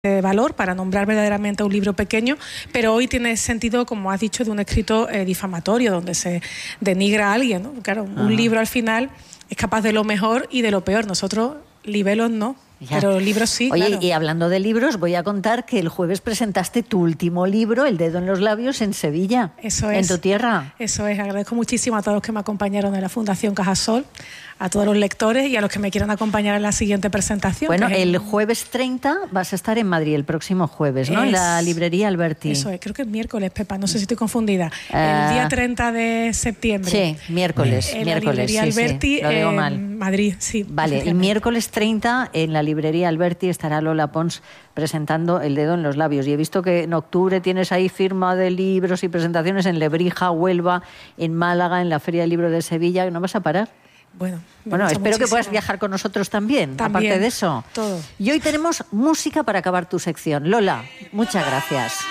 valor para nombrar verdaderamente un libro pequeño, pero hoy tiene sentido, como has dicho, de un escrito difamatorio, donde se denigra a alguien, ¿no? Claro, un libro al final es capaz de lo mejor y de lo peor. Nosotros, libelos no. Ya. Pero libros sí, Oye, claro. Y hablando de libros, voy a contar que el jueves presentaste tu último libro, El dedo en los labios, en Sevilla. Eso es. En tu tierra. Eso es. Agradezco muchísimo a todos los que me acompañaron en la Fundación Cajasol, a todos los lectores y a los que me quieran acompañar en la siguiente presentación. Bueno, el jueves 30 vas a estar en Madrid, el próximo jueves, ¿no? En la librería Alberti. Eso es, creo que es miércoles, Pepa, no sé si estoy confundida. El día 30 de septiembre. Sí, miércoles. En miércoles, la librería Alberti, sí, lo digo mal. Madrid, sí. Vale, el miércoles 30 en la librería Alberti estará Lola Pons presentando El dedo en los labios. Y he visto que en octubre tienes ahí firma de libros y presentaciones en Lebrija, Huelva, en Málaga, en la Feria del Libro de Sevilla. ¿No vas a parar? Bueno, espero que puedas viajar con nosotros también, aparte de eso. Todo. Y hoy tenemos música para acabar tu sección. Lola, muchas gracias.